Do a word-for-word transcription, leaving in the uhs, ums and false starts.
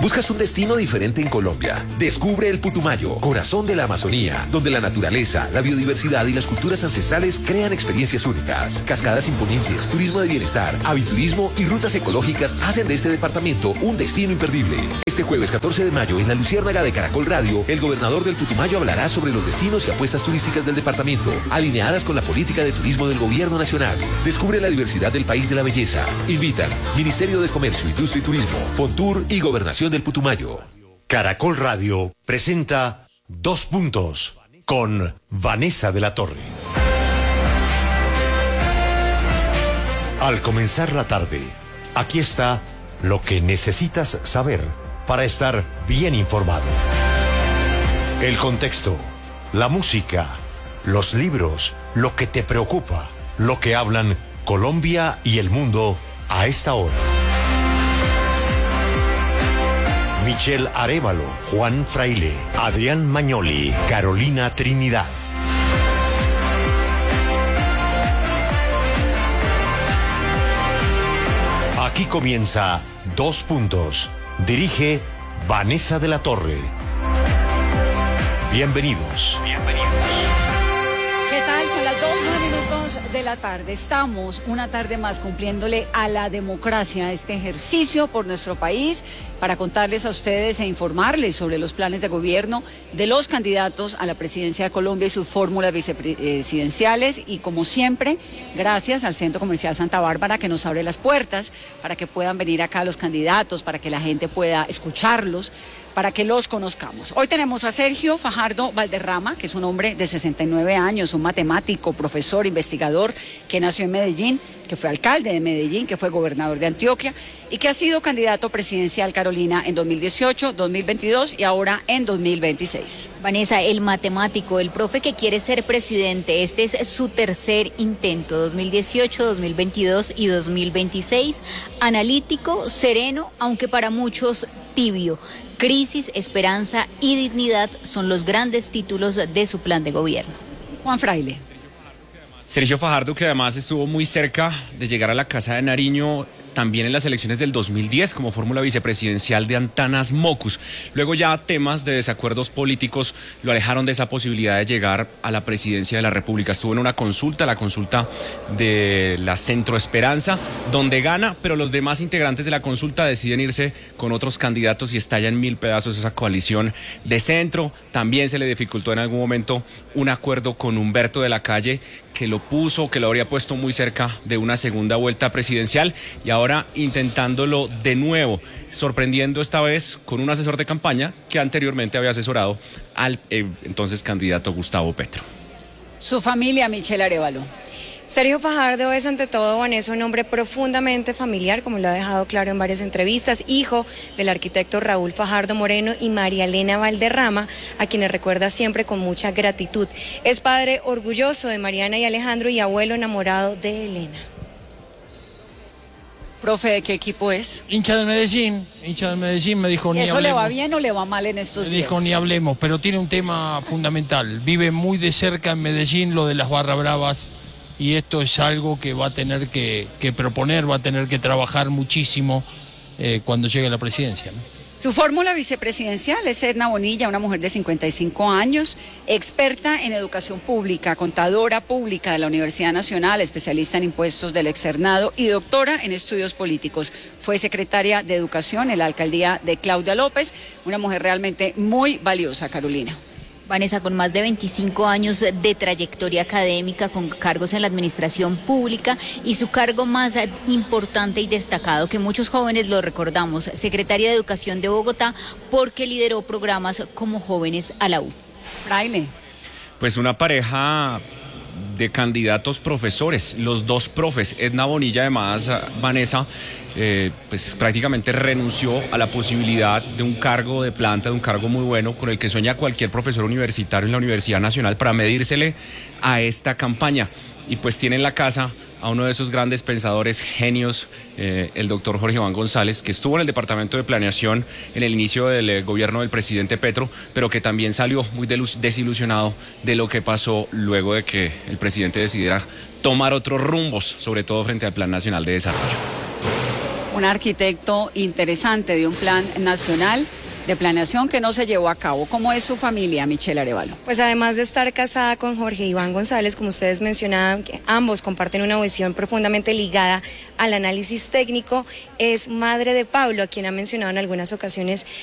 ¿Buscas un destino diferente en Colombia? Descubre el Putumayo, corazón de la Amazonía, donde la naturaleza, la biodiversidad y las culturas ancestrales crean experiencias únicas. Cascadas imponentes, turismo de bienestar, aviturismo y rutas ecológicas hacen de este departamento un destino imperdible. Este jueves catorce de mayo en la Luciérnaga de Caracol Radio, el gobernador del Putumayo hablará sobre los destinos y apuestas turísticas del departamento, alineadas con la política de turismo del gobierno nacional. Descubre la diversidad del país de la belleza. Invitan Ministerio de Comercio, Industria y Turismo, Fontur y Gobernación del Putumayo. Caracol Radio presenta Dos Puntos con Vanessa de la Torre. Al comenzar la tarde, aquí está lo que necesitas saber para estar bien informado. El contexto, la música, los libros, lo que te preocupa, lo que hablan Colombia y el mundo a esta hora. Michelle Arévalo, Juan Fraile, Adrián Magnoli, Carolina Trinidad. Aquí comienza Dos Puntos. Dirige Vanessa de la Torre. Bienvenidos. Bienvenidos. ¿Qué tal? Son las dos minutos de la tarde. Estamos una tarde más cumpliéndole a la democracia este ejercicio por nuestro país para contarles a ustedes e informarles sobre los planes de gobierno de los candidatos a la presidencia de Colombia y sus fórmulas vicepresidenciales. Y como siempre, gracias al Centro Comercial Santa Bárbara que nos abre las puertas para que puedan venir acá los candidatos, para que la gente pueda escucharlos, para que los conozcamos. Hoy tenemos a Sergio Fajardo Valderrama, que es un hombre de sesenta y nueve años, un matemático, profesor, investigador, que nació en Medellín, que fue alcalde de Medellín, que fue gobernador de Antioquia y que ha sido candidato presidencial, Carolina, en dos mil dieciocho, dos mil veintidós y ahora en dos mil veintiséis. Vanessa, el matemático, el profe que quiere ser presidente, este es su tercer intento, dos mil dieciocho, dos mil veintidós y dos mil veintiséis. Analítico, sereno, aunque para muchos tibio. Crisis, esperanza y dignidad son los grandes títulos de su plan de gobierno. Juan Fraile. Sergio Fajardo, que además estuvo muy cerca de llegar a la Casa de Nariño también en las elecciones del dos mil diez como fórmula vicepresidencial de Antanas Mocus. Luego ya temas de desacuerdos políticos lo alejaron de esa posibilidad de llegar a la presidencia de la República. Estuvo en una consulta, la consulta de la Centro Esperanza, donde gana, pero los demás integrantes de la consulta deciden irse con otros candidatos y estalla en mil pedazos esa coalición de centro. También se le dificultó en algún momento un acuerdo con Humberto de la Calle, que lo puso, que lo habría puesto muy cerca de una segunda vuelta presidencial y ahora intentándolo de nuevo, sorprendiendo esta vez con un asesor de campaña que anteriormente había asesorado al eh, entonces candidato Gustavo Petro. Su familia, Michelle Arévalo. Sergio Fajardo es ante todo, Vanessa, un hombre profundamente familiar, como lo ha dejado claro en varias entrevistas, hijo del arquitecto Raúl Fajardo Moreno y María Elena Valderrama, a quienes recuerda siempre con mucha gratitud. Es padre orgulloso de Mariana y Alejandro y abuelo enamorado de Elena. Profe, ¿de qué equipo es? Hincha de Medellín, hincha de Medellín, me dijo ni ¿Eso hablemos. le va bien o le va mal en estos Me días? dijo ni hablemos, pero tiene un tema fundamental. Vive muy de cerca en Medellín lo de las barra bravas y esto es algo que va a tener que, que proponer, va a tener que trabajar muchísimo eh, cuando llegue a la presidencia, ¿no? Su fórmula vicepresidencial es Edna Bonilla, una mujer de cincuenta y cinco años, experta en educación pública, contadora pública de la Universidad Nacional, especialista en impuestos del externado y doctora en estudios políticos. Fue secretaria de Educación en la alcaldía de Claudia López, una mujer realmente muy valiosa, Carolina. Vanessa, con más de veinticinco años de trayectoria académica, con cargos en la administración pública y su cargo más importante y destacado, que muchos jóvenes lo recordamos, secretaria de Educación de Bogotá, porque lideró programas como Jóvenes a la U. Fraile. Pues una pareja de candidatos profesores, los dos profes. Edna Bonilla, además, Vanessa, eh, pues prácticamente renunció a la posibilidad de un cargo de planta, de un cargo muy bueno, con el que sueña cualquier profesor universitario en la Universidad Nacional, para medírsele a esta campaña. Y pues tiene en la casa a uno de esos grandes pensadores, genios, eh, el doctor Jorge Iván González, que estuvo en el Departamento de Planeación en el inicio del eh, gobierno del presidente Petro, pero que también salió muy desilusionado de lo que pasó luego de que el presidente decidiera tomar otros rumbos, sobre todo frente al Plan Nacional de Desarrollo. un arquitecto interesante de un plan nacional de planeación que no se llevó a cabo. ¿Cómo es su familia, Michelle Arevalo? Pues además de estar casada con Jorge Iván González, como ustedes mencionaban, que ambos comparten una visión profundamente ligada al análisis técnico, es madre de Pablo, a quien ha mencionado en algunas ocasiones